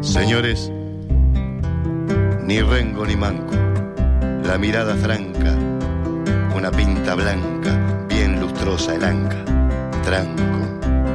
Señores, ni rengo ni manco, la mirada franca, una pinta blanca, bien lustrosa el anca, tranco.